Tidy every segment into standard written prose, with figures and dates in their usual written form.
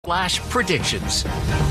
Flash predictions.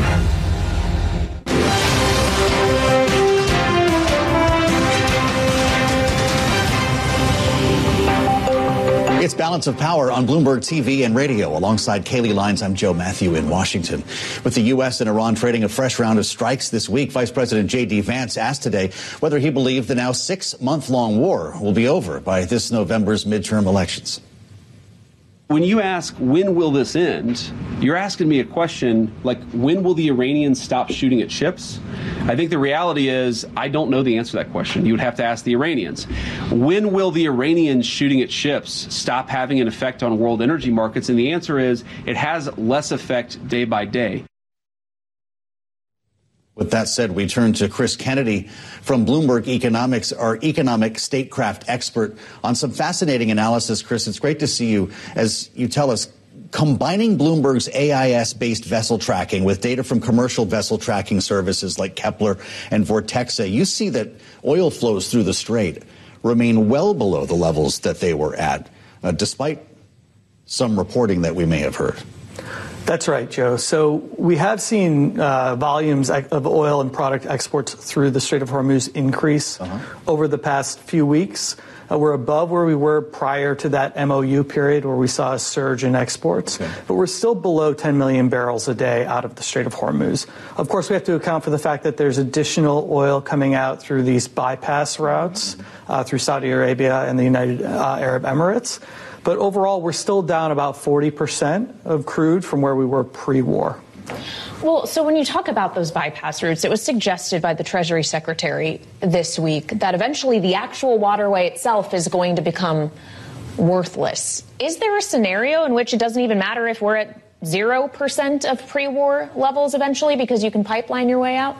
It's Balance of Power on Bloomberg TV and radio. Alongside Kaylee Lines, I'm Joe Matthew in Washington. With the U.S. and Iran trading a fresh round of strikes this week, Vice President J.D. Vance asked today whether he believed the now 6-month-long war will be over by this November's midterm elections. When you ask, when will this end, you're asking me a question like, when will the Iranians stop shooting at ships? I think the reality is, I don't know the answer to that question. You would have to ask the Iranians. When will the Iranians shooting at ships stop having an effect on world energy markets? And the answer is, it has less effect day by day. With that said, we turn to Chris Kennedy from Bloomberg Economics, our economic statecraft expert, on some fascinating analysis. Chris, it's great to see you as you tell us, combining Bloomberg's AIS-based vessel tracking with data from commercial vessel tracking services like Kepler and Vortexa, you see that oil flows through the Strait remain well below the levels that they were at, despite some reporting that we may have heard. That's right, Joe. So we have seen volumes of oil and product exports through the Strait of Hormuz increase over the past few weeks. We're above where we were prior to that MOU period where we saw a surge in exports, but we're still below 10 million barrels a day out of the Strait of Hormuz. Of course, we have to account for the fact that there's additional oil coming out through these bypass routes through Saudi Arabia and the United Arab Emirates. But overall, we're still down about 40% of crude from where we were pre-war. Well, so when you talk about those bypass routes, it was suggested by the Treasury Secretary this week that eventually the actual waterway itself is going to become worthless. Is there a scenario in which it doesn't even matter if we're at 0% of pre-war levels eventually because you can pipeline your way out?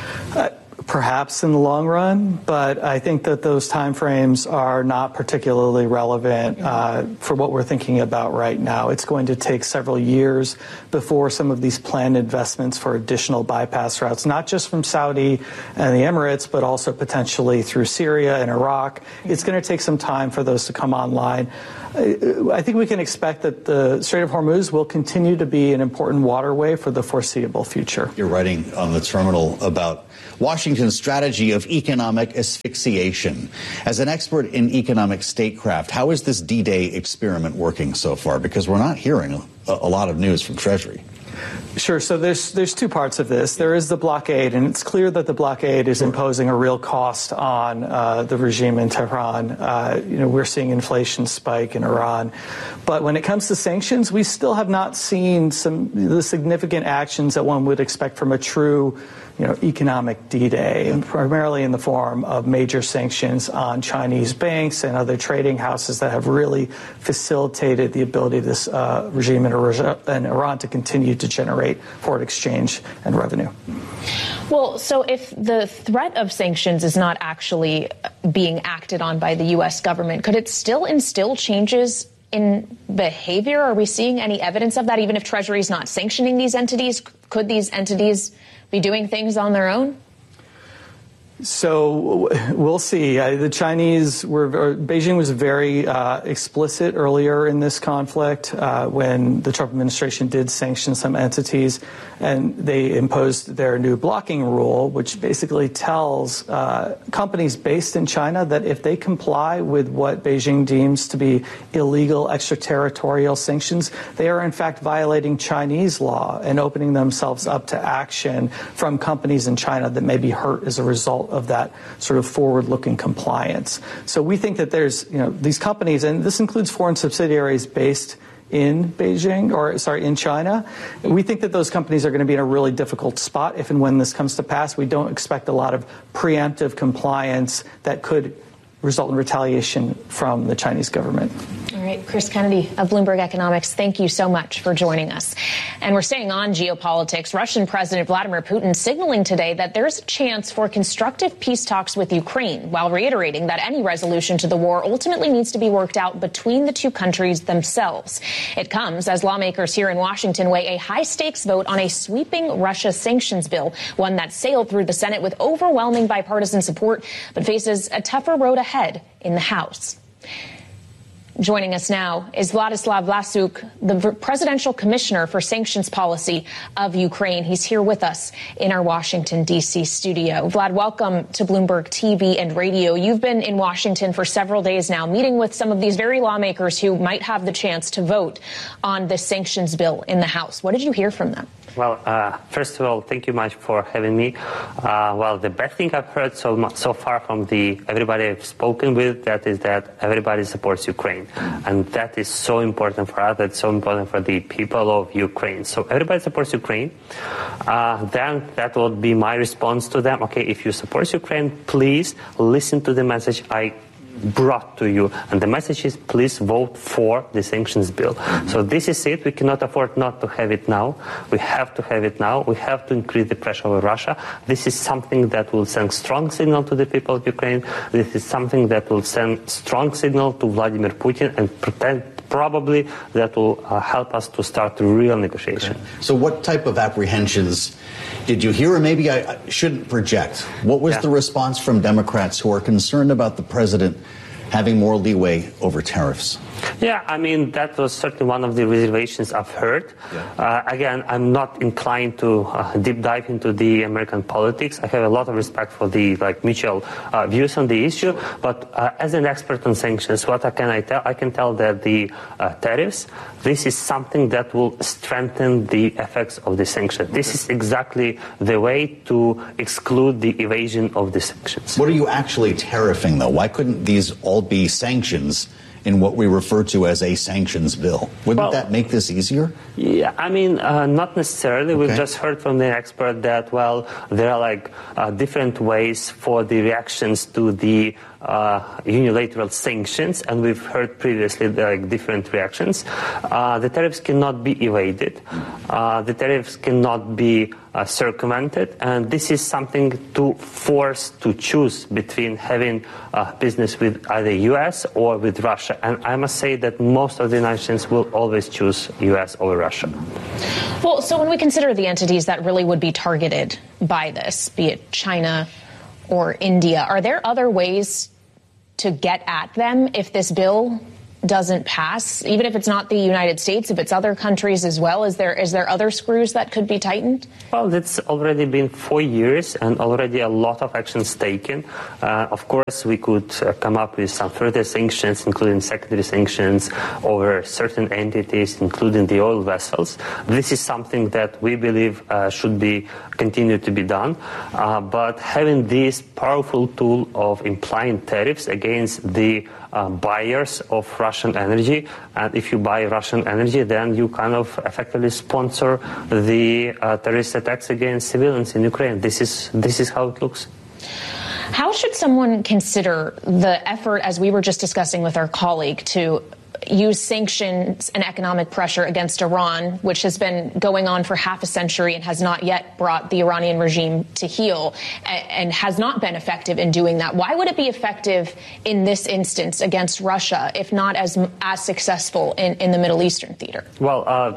Perhaps in the long run, but I think that those timeframes are not particularly relevant for what we're thinking about right now. It's going to take several years before some of these planned investments for additional bypass routes, not just from Saudi and the Emirates, but also potentially through Syria and Iraq. It's going to take some time for those to come online. I think we can expect that the Strait of Hormuz will continue to be an important waterway for the foreseeable future. You're writing on the terminal about Washington's strategy of economic asphyxiation. As an expert in economic statecraft, how is this D-Day experiment working so far? Because we're not hearing a lot of news from Treasury. Sure. So there's two parts of this. There is the blockade, and it's clear that the blockade is imposing a real cost on the regime in Tehran. We're seeing inflation spike in Iran. But when it comes to sanctions, we still have not seen the significant actions that one would expect from a true economic D-Day, primarily in the form of major sanctions on Chinese banks and other trading houses that have really facilitated the ability of this regime in Iran to continue to generate foreign exchange and revenue. Well, so if the threat of sanctions is not actually being acted on by the U.S. government, could it still instill changes in behavior? Are we seeing any evidence of that? Even if Treasury is not sanctioning these entities, could these entities be doing things on their own? So we'll see. Beijing was very explicit earlier in this conflict when the Trump administration did sanction some entities, and they imposed their new blocking rule, which basically tells companies based in China that if they comply with what Beijing deems to be illegal extraterritorial sanctions, they are in fact violating Chinese law and opening themselves up to action from companies in China that may be hurt as a result of that sort of forward-looking compliance. So we think that there's, these companies, and this includes foreign subsidiaries based in in China. We think that those companies are going to be in a really difficult spot if and when this comes to pass. We don't expect a lot of preemptive compliance that could result in retaliation from the Chinese government. All right, Chris Kennedy of Bloomberg Economics, thank you so much for joining us. And we're staying on geopolitics. Russian President Vladimir Putin signaling today that there's a chance for constructive peace talks with Ukraine, while reiterating that any resolution to the war ultimately needs to be worked out between the two countries themselves. It comes as lawmakers here in Washington weigh a high-stakes vote on a sweeping Russia sanctions bill, one that sailed through the Senate with overwhelming bipartisan support, but faces a tougher road ahead in the House. Joining us now is Vladislav Vlasuk, the Presidential Commissioner for Sanctions Policy of Ukraine. He's here with us in our Washington, D.C. studio. Vlad, welcome to Bloomberg TV and radio. You've been in Washington for several days now, meeting with some of these very lawmakers who might have the chance to vote on this sanctions bill in the House. What did you hear from them? Well, first of all, thank you much for having me. Well, the best thing I've heard so far from everybody I've spoken with, that is that everybody supports Ukraine. And that is so important for us. That's so important for the people of Ukraine. So everybody supports Ukraine. Then that would be my response to them. Okay, if you support Ukraine, please listen to the message I brought to you, and the message is please vote for the sanctions bill. So this is it. We cannot afford not to have it now. We have to have it now. We have to increase the pressure over Russia. This is something that will send strong signal to the people of Ukraine. This is something that will send strong signal to Vladimir Putin, and probably that will help us to start real negotiation. Okay. So what type of apprehensions did you hear? Or maybe I shouldn't project. What was the response from Democrats who are concerned about the president having more leeway over tariffs? Yeah, I mean, that was certainly one of the reservations I've heard. Again, I'm not inclined to deep dive into the American politics. I have a lot of respect for the mutual views on the issue. But as an expert on sanctions, what can I tell? I can tell that the tariffs, this is something that will strengthen the effects of the sanctions. This is exactly the way to exclude the evasion of the sanctions. What are you actually tariffing, though? Why couldn't these all be sanctions in what we refer to as a sanctions bill? Wouldn't that make this easier? Yeah, I mean, not necessarily. Okay. We've just heard from the expert that, well, there are different ways for the reactions to the unilateral sanctions, and we've heard previously different reactions. The tariffs cannot be evaded. The tariffs cannot be circumvented, and this is something to force to choose between having business with either U.S. or with Russia. And I must say that most of the nations will always choose U.S. over Russia. Well, so when we consider the entities that really would be targeted by this, be it China or India, are there other ways to get at them if this bill doesn't pass, even if it's not the United States, if it's other countries as well? Is there other screws that could be tightened? Well, it's already been 4 years and already a lot of actions taken. Of course, we could come up with some further sanctions, including secondary sanctions over certain entities, including the oil vessels. This is something that we believe should be continued to be done. But having this powerful tool of implying tariffs against the buyers of Russian energy, and if you buy Russian energy, then you kind of effectively sponsor the terrorist attacks against civilians in Ukraine. This is how it looks. How should someone consider the effort, as we were just discussing with our colleague, to use sanctions and economic pressure against Iran, which has been going on for half a century and has not yet brought the Iranian regime to heel and has not been effective in doing that? Why would it be effective in this instance against Russia, if not as successful in the Middle Eastern theater? Well,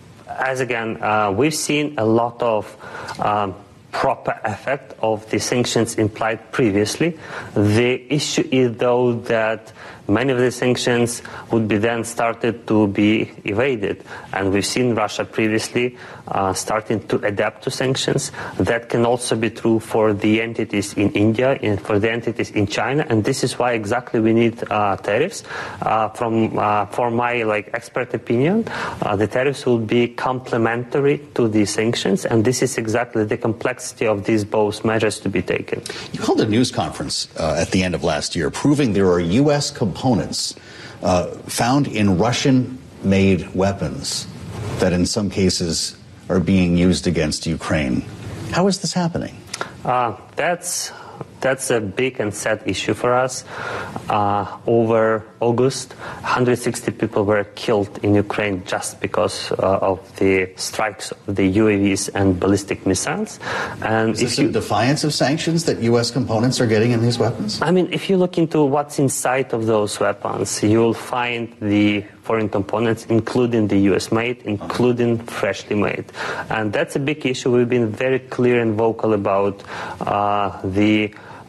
we've seen a lot of proper effect of the sanctions implied previously. The issue is, though, that many of the sanctions would be then started to be evaded. And we've seen Russia previously starting to adapt to sanctions. That can also be true for the entities in India and for the entities in China. And this is why exactly we need tariffs. For my expert opinion, the tariffs will be complementary to the sanctions. And this is exactly the complexity of these both measures to be taken. You held a news conference at the end of last year proving there are U.S. components found in Russian-made weapons that in some cases are being used against Ukraine. How is this happening? That's a big and sad issue for us. Over August, 160 people were killed in Ukraine just because of the strikes of the UAVs and ballistic missiles. And is this in defiance of sanctions that U.S. components are getting in these weapons? I mean, if you look into what's inside of those weapons, you'll find the foreign components, including the U.S. made, including freshly made. And that's a big issue. We've been very clear and vocal about the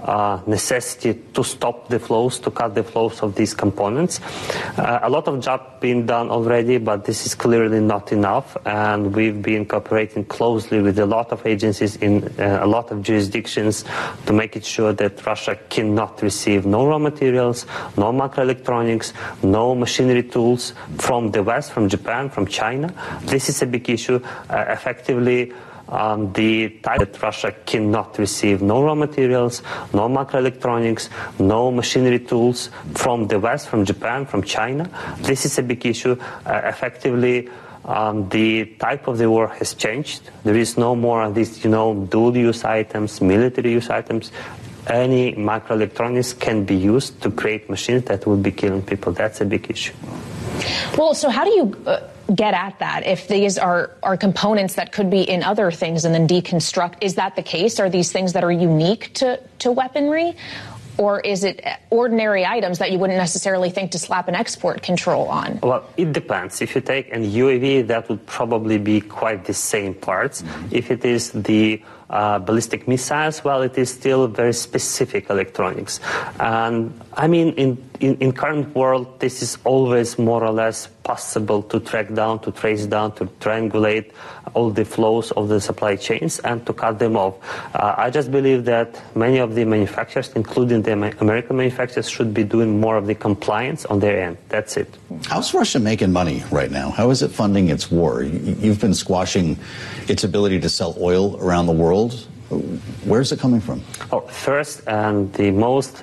necessity to stop the flows, to cut the flows of these components. A lot of job being done already, but this is clearly not enough, and we've been cooperating closely with a lot of agencies in a lot of jurisdictions to make it sure that Russia cannot receive no raw materials, no microelectronics, no machinery tools from the West, from Japan, from China. This is a big issue. Effectively, the type that Russia cannot receive no raw materials, no microelectronics, no machinery tools from the West, from Japan, from China. This is a big issue. Effectively, the type of the war has changed. There is no more of these, dual-use items, military-use items. Any microelectronics can be used to create machines that will be killing people. That's a big issue. Well, so how do you get at that? If these are components that could be in other things and then deconstruct, is that the case? Are these things that are unique to weaponry? Or is it ordinary items that you wouldn't necessarily think to slap an export control on? Well, it depends. If you take an UAV, that would probably be quite the same parts. If it is the ballistic missiles, well, it is still very specific electronics. And I mean, in current world, this is always more or less possible to track down, to trace down, to triangulate all the flows of the supply chains and to cut them off. I just believe that many of the manufacturers, including the American manufacturers, should be doing more of the compliance on their end. That's it. How's Russia making money right now? How is it funding its war? You've been squashing its ability to sell oil around the world. Where's it coming from? Oh, first and the most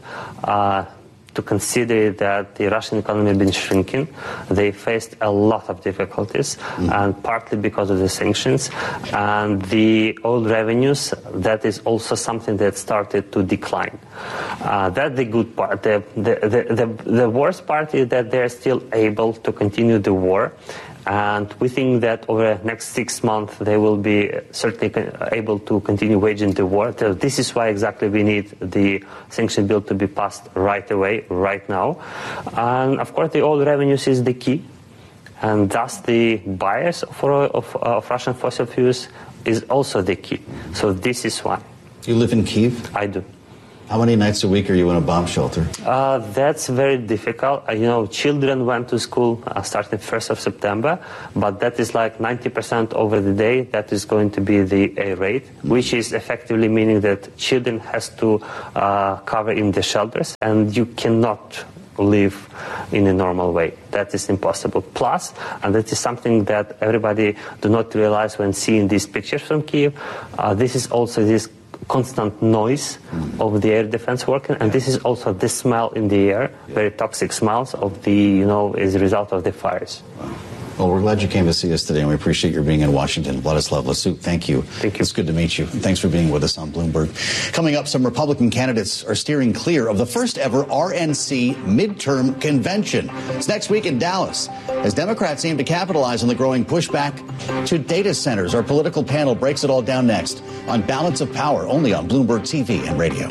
to consider that the Russian economy has been shrinking. They faced a lot of difficulties, and partly because of the sanctions. And the oil revenues, that is also something that started to decline. That's the good part. The worst part is that they're still able to continue the war. And we think that over the next 6 months, they will be certainly able to continue waging the war. So this is why exactly we need the sanction bill to be passed right away, right now. And of course, the oil revenues is the key. And thus the buyers of Russian fossil fuels is also the key. So this is why. You live in Kyiv? I do. How many nights a week are you in a bomb shelter? That's very difficult. Children went to school starting 1st of September, but that is like 90% over the day. That is going to be the A rate, which is effectively meaning that children has to cover in the shelters, and you cannot live in a normal way. That is impossible. Plus, and that is something that everybody do not realize when seeing these pictures from Kyiv, this is also this constant noise of the air defense working, and this is also the smell in the air, very toxic smells of the, as a result of the fires. Wow. Well, we're glad you came to see us today, and we appreciate your being in Washington. Vladislav Lasuk, thank you. Thank you. It's good to meet you. And thanks for being with us on Bloomberg. Coming up, some Republican candidates are steering clear of the first ever RNC midterm convention. It's next week in Dallas, as Democrats aim to capitalize on the growing pushback to data centers. Our political panel breaks it all down next on Balance of Power, only on Bloomberg TV and radio.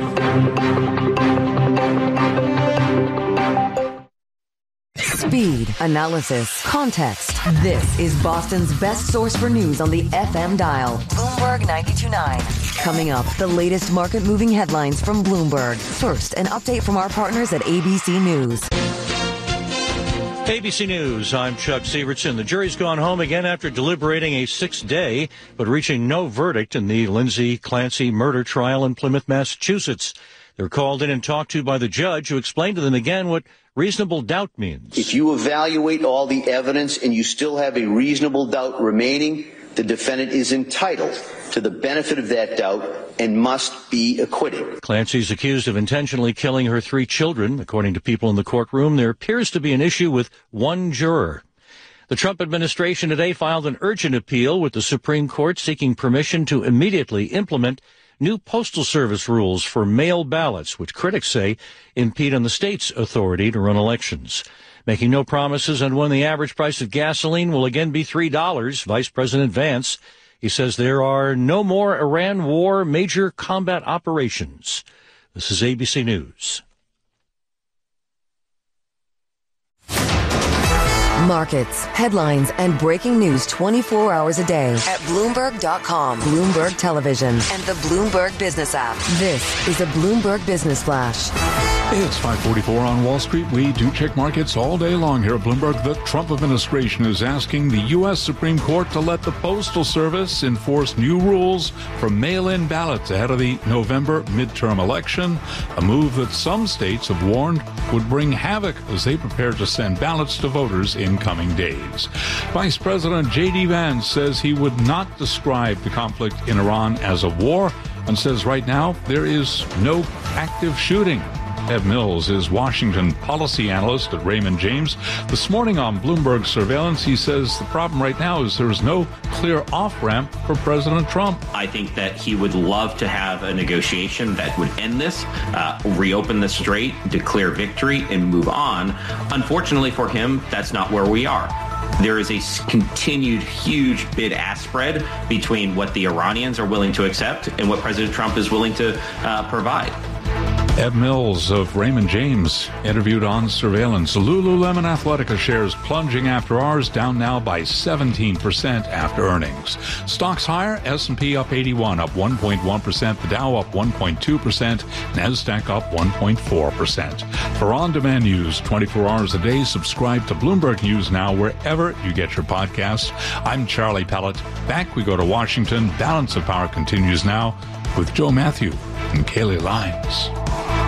Speed, analysis, context. This is Boston's best source for news on the FM dial. Bloomberg 92.9. Coming up, the latest market-moving headlines from Bloomberg. First, an update from our partners at ABC News. ABC News, I'm Chuck Sievertson. The jury's gone home again after deliberating a 6th day, but reaching no verdict in the Lindsay Clancy murder trial in Plymouth, Massachusetts. They're called in and talked to by the judge, who explained to them again what reasonable doubt means. If you evaluate all the evidence and you still have a reasonable doubt remaining, the defendant is entitled to the benefit of that doubt and must be acquitted. Clancy's accused of intentionally killing her 3 children. According to people in the courtroom, there appears to be an issue with one juror. The Trump administration today filed an urgent appeal with the Supreme Court seeking permission to immediately implement new Postal Service rules for mail ballots, which critics say impede on the state's authority to run elections. Making no promises on when the average price of gasoline will again be $3, Vice President Vance, he says there are no more Iran war major combat operations. This is ABC News. Markets, headlines, and breaking news 24 hours a day at Bloomberg.com, Bloomberg Television, and the Bloomberg Business app. This is a Bloomberg Business Flash. It's 5:44 on Wall Street. We do check markets all day long here at Bloomberg. The Trump administration is asking the U.S. Supreme Court to let the Postal Service enforce new rules for mail-in ballots ahead of the November midterm election, a move that some states have warned would bring havoc as they prepare to send ballots to voters in coming days. Vice President J.D. Vance says he would not describe the conflict in Iran as a war and says right now there is no active shooting. Ed Mills is Washington policy analyst at Raymond James. This morning on Bloomberg Surveillance, he says the problem right now is there's no clear off-ramp for President Trump. I think that he would love to have a negotiation that would end this, reopen the strait, declare victory, and move on. Unfortunately for him, that's not where we are. There is a continued huge bid-ask spread between what the Iranians are willing to accept and what President Trump is willing to provide. Ed Mills of Raymond James interviewed on Surveillance. Lululemon Athletica shares plunging after hours, down now by 17% after earnings. Stocks higher, S&P up 81, up 1.1%, the Dow up 1.2%, NASDAQ up 1.4%. For on-demand news 24 hours a day, subscribe to Bloomberg News Now wherever you get your podcasts. I'm Charlie Pellet. Back we go to Washington. Balance of Power continues now with Joe Matthew and Kaylee Lyons.